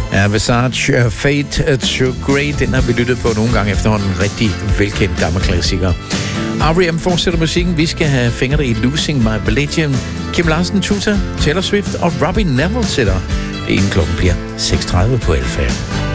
Ja, Versace, Fade to Grey, den har vi lyttet på nogle gange efterhånden. En rigtig velkendt gammel klassiker. R.E.M. fortsætter musikken. Vi skal have fingre i Losing My Religion. Kim Larsen, Tuta, Taylor Swift og Robbie Neville sætter. Det ene klokken bliver 6:30 på LFM.